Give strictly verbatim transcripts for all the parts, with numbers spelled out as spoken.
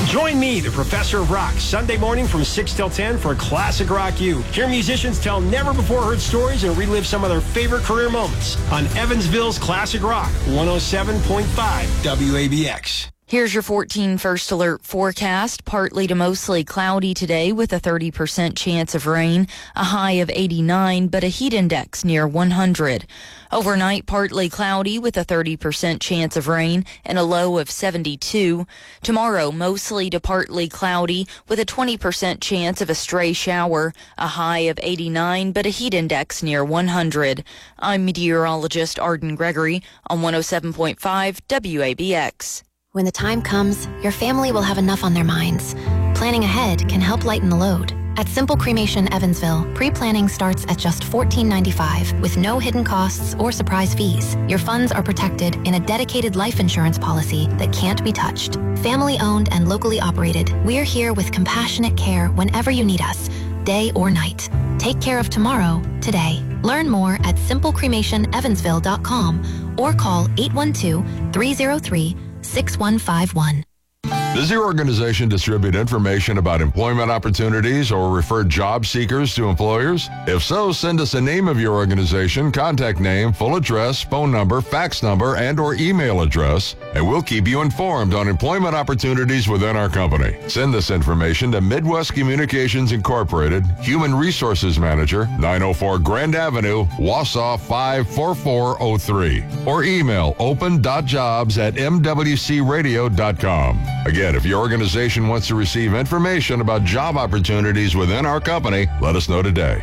Join me, the Professor of Rock, Sunday morning from six till ten for Classic Rock U. Hear musicians tell never-before-heard stories and relive some of their favorite career moments on Evansville's Classic Rock, one oh seven point five W A B X. Here's your fourteen First Alert forecast. Partly to mostly cloudy today with a thirty percent chance of rain, a high of eighty-nine, but a heat index near one hundred. Overnight, partly cloudy with a thirty percent chance of rain and a low of seventy-two. Tomorrow, mostly to partly cloudy with a twenty percent chance of a stray shower, a high of eighty-nine, but a heat index near one hundred. I'm meteorologist Arden Gregory on one oh seven point five W A B X. When the time comes, your family will have enough on their minds. Planning ahead can help lighten the load. At Simple Cremation Evansville, pre-planning starts at just fourteen ninety-five with no hidden costs or surprise fees. Your funds are protected in a dedicated life insurance policy that can't be touched. Family-owned and locally operated, we're here with compassionate care whenever you need us, day or night. Take care of tomorrow, today. Learn more at simple cremation evansville dot com or call eight one two, three oh three, six one five one. Does your organization distribute information about employment opportunities or refer job seekers to employers? If so, send us a name of your organization, contact name, full address, phone number, fax number, and or email address, and we'll keep you informed on employment opportunities within our company. Send this information to Midwest Communications Incorporated, Human Resources Manager, nine oh four Grand Avenue, Wausau five four four oh three, or email open dot jobs at m w c radio dot com. Again, if your organization wants to receive information about job opportunities within our company, let us know today.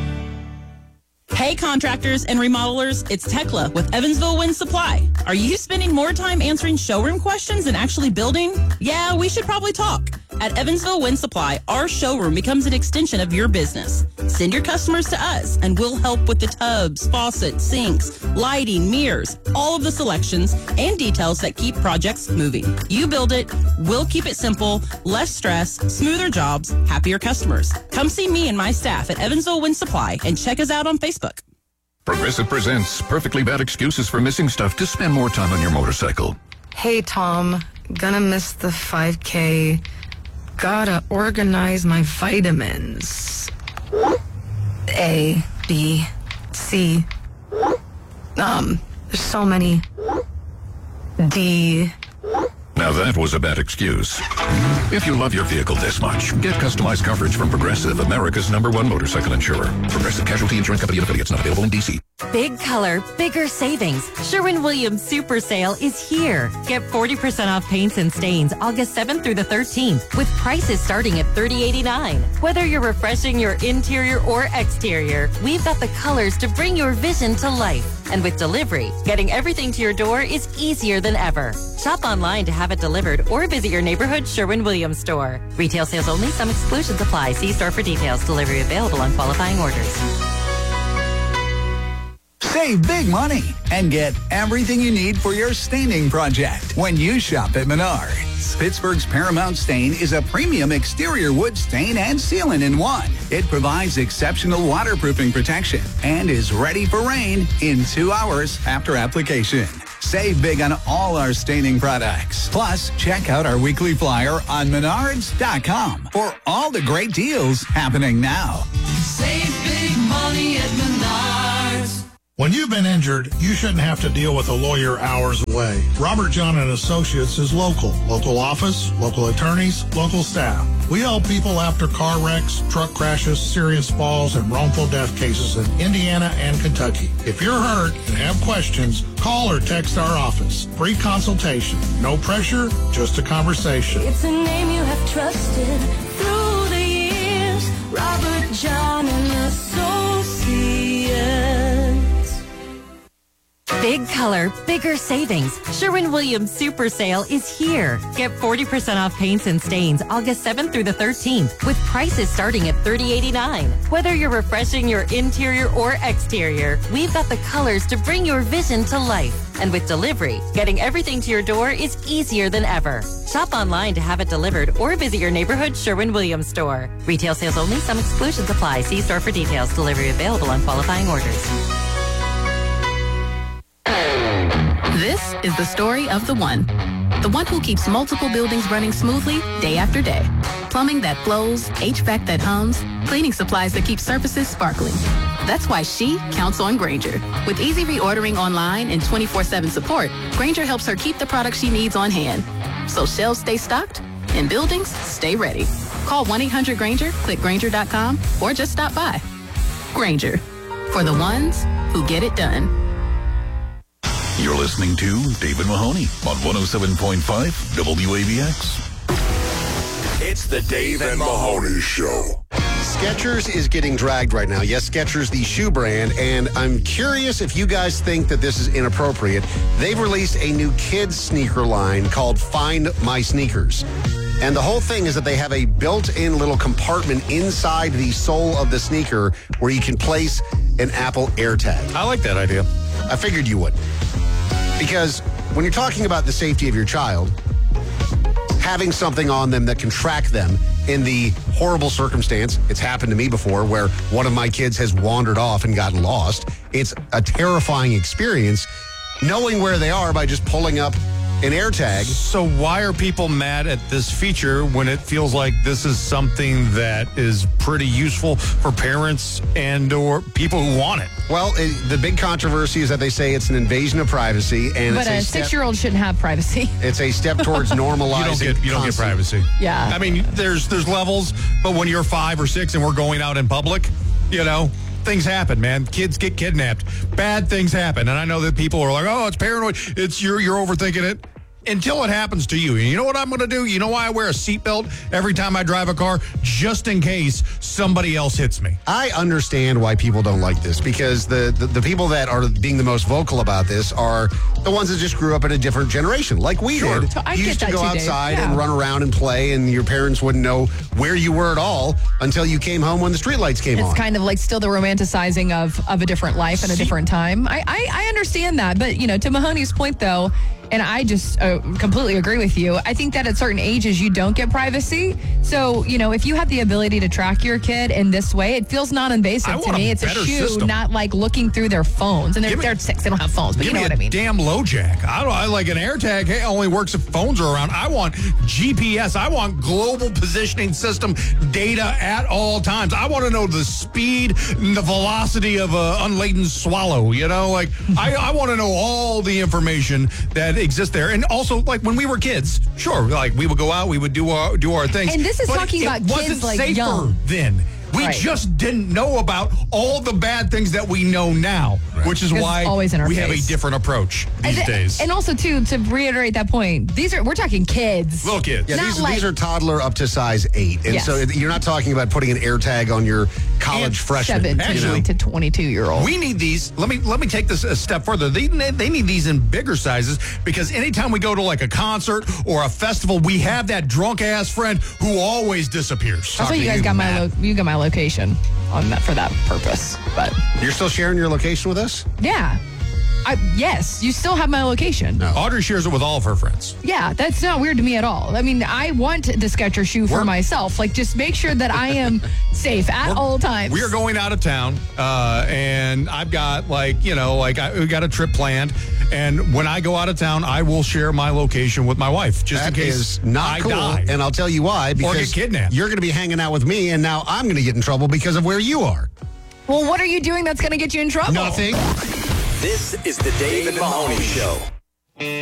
Hey contractors and remodelers, it's Tekla with Evansville Wind Supply. Are you spending more time answering showroom questions than actually building? Yeah, we should probably talk. At Evansville Wind Supply, our showroom becomes an extension of your business. Send your customers to us and we'll help with the tubs, faucets, sinks, lighting, mirrors, all of the selections and details that keep projects moving. You build it, we'll keep it simple, less stress, smoother jobs, happier customers. Come see me and my staff at Evansville Wind Supply and check us out on Facebook. Progressive presents Perfectly Bad Excuses for Missing Stuff to Spend More Time on Your Motorcycle. Hey, Tom. Gonna miss the five K. Gotta organize my vitamins. A, B, C. Um, there's so many. D. Now that was a bad excuse. If you love your vehicle this much, get customized coverage from Progressive, America's number one motorcycle insurer. Progressive Casualty Insurance Company and affiliates, not available in D C. Big color, bigger savings. Sherwin-Williams Super Sale is here. Get forty percent off paints and stains August seventh through the thirteenth with prices starting at thirty eighty-nine. Whether you're refreshing your interior or exterior, we've got the colors to bring your vision to life. And with delivery, getting everything to your door is easier than ever. Shop online to have it delivered or visit your neighborhood Sherwin-Williams store. Retail sales only. Some exclusions apply. See store for details. Delivery available on qualifying orders. Save big money and get everything you need for your staining project when you shop at Menards. Pittsburgh's Paramount Stain is a premium exterior wood stain and sealant in one. It provides exceptional waterproofing protection and is ready for rain in two hours after application. Save big on all our staining products. Plus, check out our weekly flyer on menards dot com for all the great deals happening now. Save big money at Menards. When you've been injured, you shouldn't have to deal with a lawyer hours away. Robert John and Associates is local. Local office, local attorneys, local staff. We help people after car wrecks, truck crashes, serious falls, and wrongful death cases in Indiana and Kentucky. If you're hurt and have questions, call or text our office. Free consultation. No pressure, just a conversation. It's a name you have trusted through the years. Robert John and Associates. Big color, bigger savings. Sherwin-Williams Super Sale is here. Get forty percent off paints and stains August seventh through the thirteenth with prices starting at thirty eighty-nine. Whether you're refreshing your interior or exterior, we've got the colors to bring your vision to life. And with delivery, getting everything to your door is easier than ever. Shop online to have it delivered or visit your neighborhood Sherwin-Williams store. Retail sales only. Some exclusions apply. See store for details. Delivery available on qualifying orders. This is the story of the one. the one who keeps multiple buildings running smoothly day after day. Plumbing that flows, H V A C that hums, cleaning supplies that keep surfaces sparkling. That's why she counts on Grainger. With easy reordering online and twenty-four seven support, Grainger helps her keep the products she needs on hand. So shelves stay stocked and buildings stay ready. Call one eight hundred Grainger, click Grainger dot com, or just stop by. Grainger, for the ones who get it done. You're listening to David Mahoney on one oh seven point five W A B X. It's the Dave and Mahoney Show. Skechers is getting dragged right now. Yes, Skechers, the shoe brand, and I'm curious if you guys think that this is inappropriate. They've released a new kids sneaker line called Find My Sneakers. And the whole thing is that they have a built-in little compartment inside the sole of the sneaker where you can place an Apple AirTag. I like that idea. I figured you would. Because when you're talking about the safety of your child, having something on them that can track them in the horrible circumstance, it's happened to me before, where one of my kids has wandered off and gotten lost. It's a terrifying experience knowing where they are by just pulling up an AirTag. So why are people mad at this feature when it feels like this is something that is pretty useful for parents and or people who want it? Well, it, the big controversy is that they say it's an invasion of privacy, and but it's a, a step, six-year-old shouldn't have privacy. It's a step towards normalizing. You don't get you don't get constant- privacy. Yeah. I mean, there's there's levels, but when you're five or six and we're going out in public, you know, things happen, man. Kids get kidnapped. Bad things happen, and I know that people are like, "Oh, it's paranoid. It's you're you're overthinking it." Until it happens to you. And you know what I'm going to do? You know why I wear a seatbelt every time I drive a car? Just in case somebody else hits me. I understand why people don't like this, because the, the, the people that are being the most vocal about this are the ones that just grew up in a different generation, like we Sure. did. So I you get used to that go too, Dave. outside Yeah. and run around and play, and your parents wouldn't know where you were at all until you came home when the streetlights came It's on. kind of like still the romanticizing of, of a different life and a different time. I, I, I understand that. But, you know, to Mahoney's point, though, and I just uh, completely agree with you. I think that at certain ages, you don't get privacy. So, you know, if you have the ability to track your kid in this way, it feels non-invasive I to want me. a It's a better shoe, system. not like looking through their phones. And they're, Give me- they're six, they don't have phones, but Give you know me what a I mean. damn low jack. I don't. I like an AirTag. Hey, only works if phones are around. I want G P S. I want global positioning system data at all times. I want to know the speed and the velocity of a unladen swallow. You know, like I, I want to know all the information that exists there. And also, like when we were kids, sure, like we would go out, we would do our do our things. And this is but talking it about wasn't kids, like, safer young. then. We Right. just didn't know about all the bad things that we know now, which is It's why always in our we have a face. different approach these and, days. And also, too, to reiterate that point, these are we're talking kids. Little kids. Yeah, Not these, like- these are toddler up to size eight. And Yes. so you're not talking about putting an AirTag on your college freshman. Seven you know? to, to twenty-two-year-old. We need these. Let me let me take this a step further. They they need these in bigger sizes, because anytime we go to like a concert or a festival, we have that drunk ass friend who always disappears. That's why you guys got my lo- you got my location on that for that purpose. But You're still sharing your location with us? yeah, I yes, you still have my location. No. Audrey shares it with all of her friends. Yeah, that's not weird to me at all. I mean, I want the Skechers shoe for We're- myself. Like, just make sure that I am safe at all times. We are going out of town, uh, and I've got like you know like I, we got a trip planned, and when I go out of town, I will share my location with my wife just That in case is not I cool, die. and I'll tell you why. Because get kidnapped. You're going to be hanging out with me, and now I'm going to get in trouble because of where you are. Well, what are you doing that's going to get you in trouble? Nothing. This is the Dave and Mahoney Show.